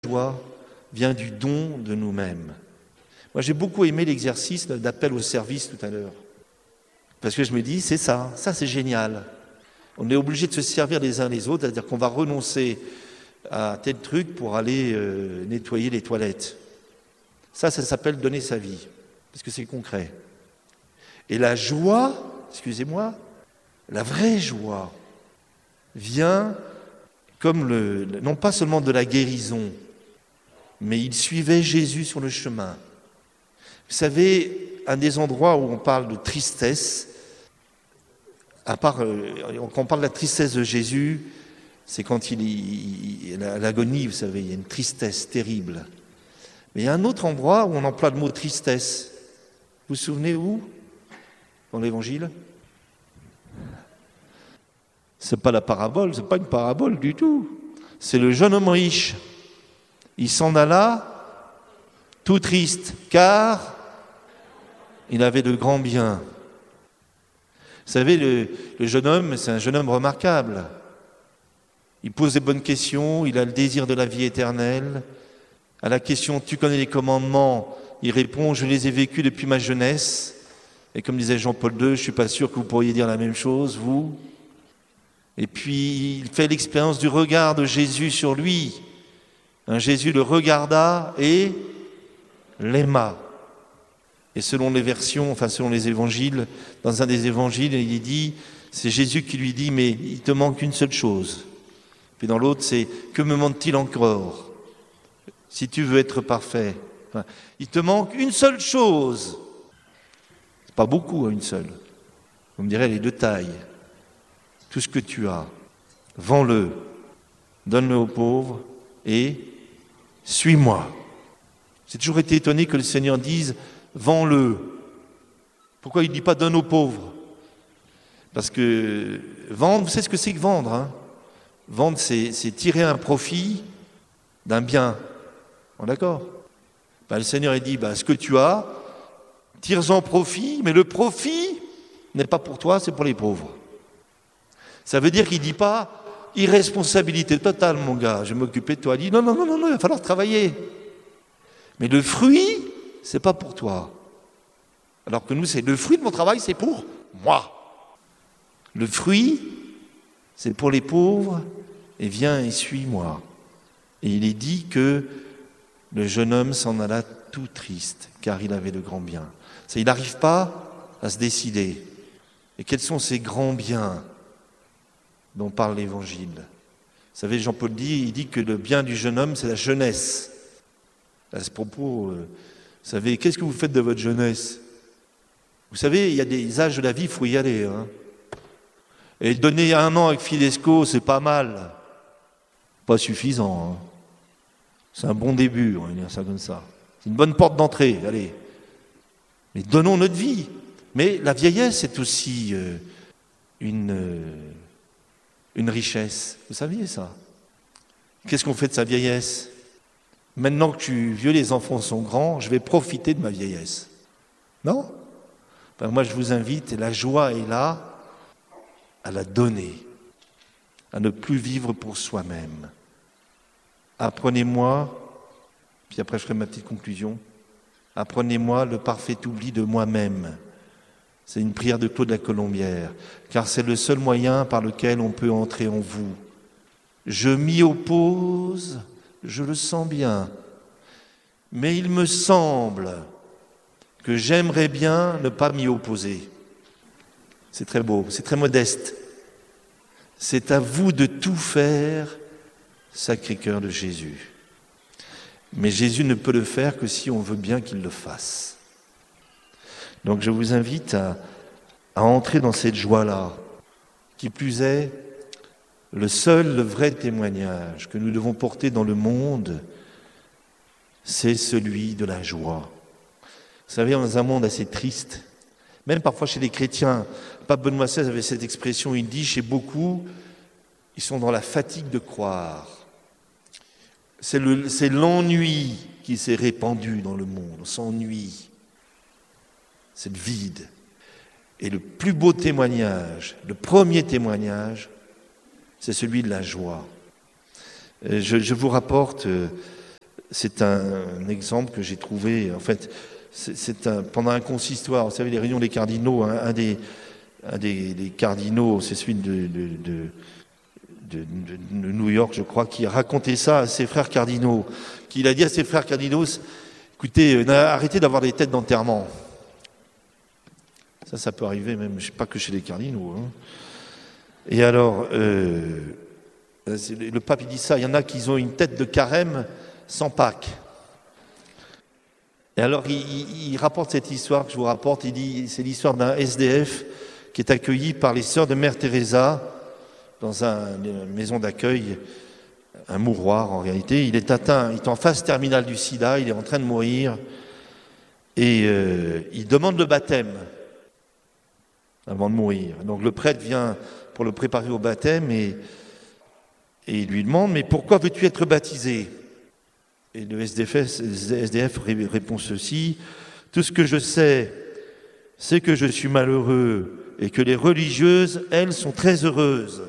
joie vient du don de nous-mêmes. Moi, j'ai beaucoup aimé l'exercice d'appel au service tout à l'heure. Parce que je me dis, c'est ça c'est génial. On est obligé de se servir les uns les autres, c'est-à-dire qu'on va renoncer à tel truc pour aller nettoyer les toilettes. Ça s'appelle donner sa vie, parce que c'est concret. Et la joie, excusez-moi, la vraie joie vient comme non pas seulement de la guérison, mais il suivait Jésus sur le chemin. Vous savez, un des endroits où on parle de tristesse, quand on parle de la tristesse de Jésus, c'est quand il a l'agonie, vous savez, il y a une tristesse terrible. Mais il y a un autre endroit où on emploie le mot tristesse. Vous vous souvenez où? Dans l'Évangile? C'est pas la parabole, c'est pas une parabole du tout. C'est le jeune homme riche. Il s'en alla tout triste, car il avait de grands biens. Vous savez, le jeune homme, c'est un jeune homme remarquable. Il pose des bonnes questions, il a le désir de la vie éternelle. À la question « Tu connais les commandements ?» il répond « Je les ai vécus depuis ma jeunesse. » Et comme disait Jean-Paul II, je ne suis pas sûr que vous pourriez dire la même chose, vous. Et puis, il fait l'expérience du regard de Jésus sur lui. Jésus le regarda et l'aima. Et selon les versions, selon les évangiles, dans un des évangiles, il dit, c'est Jésus qui lui dit, mais il te manque une seule chose. Puis dans l'autre, c'est, que me manque-t-il encore? Si tu veux être parfait. Il te manque une seule chose. C'est pas beaucoup, une seule. On me dirait les deux tailles. Tout ce que tu as, vends-le, donne-le aux pauvres et suis-moi. J'ai toujours été étonné que le Seigneur dise « vends-le ». Pourquoi il ne dit pas « donne aux pauvres » ? Parce que vendre, vous savez ce que c'est que vendre, Vendre, c'est tirer un profit d'un bien. D'accord ? Le Seigneur il dit ce que tu as, tire-en profit, mais le profit n'est pas pour toi, c'est pour les pauvres. Ça veut dire qu'il ne dit pas irresponsabilité totale, mon gars, je vais m'occuper de toi. Il dit non, il va falloir travailler. Mais le fruit, c'est pas pour toi. Alors que nous, c'est le fruit de mon travail, c'est pour moi. Le fruit, c'est pour les pauvres, et viens et suis-moi. Et il est dit que le jeune homme s'en alla tout triste, car il avait de grands biens. Il n'arrive pas à se décider. Et quels sont ces grands biens dont parle l'Évangile? Vous savez, Jean-Paul il dit que le bien du jeune homme, c'est la jeunesse. À ce propos, vous savez, qu'est-ce que vous faites de votre jeunesse? Vous savez, il y a des âges de la vie, il faut y aller. Et donner 1 an avec Fidesco, c'est pas mal. Pas suffisant. C'est un bon début, on va dire ça comme ça. C'est une bonne porte d'entrée, allez. Mais donnons notre vie. Mais la vieillesse est aussi une richesse. Vous saviez ça? Qu'est-ce qu'on fait de sa vieillesse? Maintenant que je suis vieux, les enfants sont grands, je vais profiter de ma vieillesse. Non? Moi, je vous invite, et la joie est là, à la donner, à ne plus vivre pour soi-même. Apprenez-moi, puis après je ferai ma petite conclusion, apprenez-moi le parfait oubli de moi-même. C'est une prière de Claude la Colombière, car c'est le seul moyen par lequel on peut entrer en vous. Je m'y oppose, je le sens bien, mais il me semble que j'aimerais bien ne pas m'y opposer. C'est très beau, c'est très modeste. C'est à vous de tout faire, Sacré-Cœur de Jésus. Mais Jésus ne peut le faire que si on veut bien qu'il le fasse. Donc je vous invite à entrer dans cette joie-là. Qui plus est, le vrai témoignage que nous devons porter dans le monde, c'est celui de la joie. Vous savez, dans un monde assez triste, même parfois chez les chrétiens, Pape Benoît XVI avait cette expression, il dit chez beaucoup, ils sont dans la fatigue de croire. C'est l'ennui qui s'est répandu dans le monde, on s'ennuie. C'est le vide. Et le plus beau témoignage, le premier témoignage, c'est celui de la joie. Je vous rapporte c'est un exemple que j'ai trouvé, en fait, pendant un consistoire, vous savez, les réunions des cardinaux, un des cardinaux, c'est celui de New York, je crois, qui a raconté ça à ses frères cardinaux, qu'il a dit à ses frères cardinaux, écoutez, arrêtez d'avoir des têtes d'enterrement. Ça peut arriver même, je sais pas que chez les cardinaux. Hein. Et alors, le pape il dit ça, il y en a qui ont une tête de carême sans Pâques. Et alors, il rapporte cette histoire que je vous rapporte, il dit, c'est l'histoire d'un SDF qui est accueilli par les sœurs de Mère Teresa dans une maison d'accueil, un mouroir en réalité. Il est en phase terminale du sida, il est en train de mourir et il demande le baptême avant de mourir. Donc le prêtre vient pour le préparer au baptême et il lui demande « Mais pourquoi veux-tu être baptisé ?» Et le SDF répond ceci, « Tout ce que je sais, c'est que je suis malheureux et que les religieuses, elles, sont très heureuses.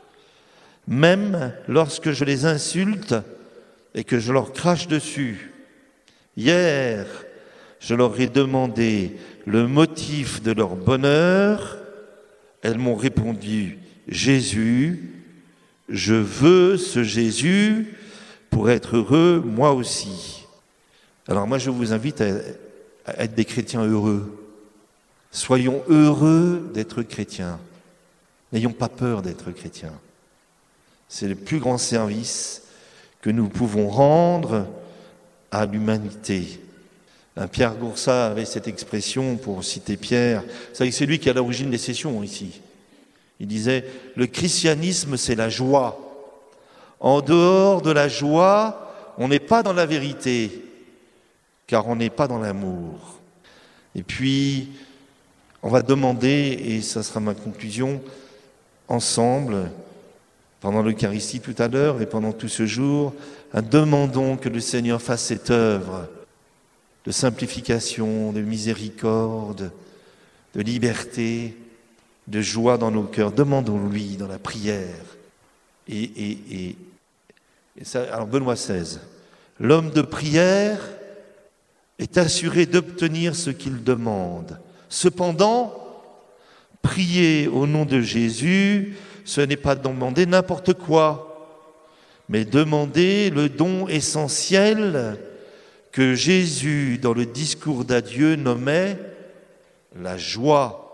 Même lorsque je les insulte et que je leur crache dessus. Hier, je leur ai demandé le motif de leur bonheur. Elles m'ont répondu, Jésus, je veux ce Jésus pour être heureux, moi aussi. Alors moi, je vous invite à être des chrétiens heureux. Soyons heureux d'être chrétiens. N'ayons pas peur d'être chrétiens. C'est le plus grand service que nous pouvons rendre à l'humanité. Pierre Goursat avait cette expression, pour citer Pierre, c'est lui qui est à l'origine des sessions ici. Il disait, le christianisme c'est la joie. En dehors de la joie, on n'est pas dans la vérité, car on n'est pas dans l'amour. Et puis, on va demander, et ça sera ma conclusion, ensemble, pendant l'Eucharistie tout à l'heure et pendant tout ce jour, demandons que le Seigneur fasse cette œuvre de simplification, de miséricorde, de liberté, de joie dans nos cœurs. Demandons-lui dans la prière. Et ça, alors Benoît XVI, l'homme de prière est assuré d'obtenir ce qu'il demande. Cependant, prier au nom de Jésus, ce n'est pas demander n'importe quoi, mais demander le don essentiel que Jésus, dans le discours d'adieu, nommait la joie.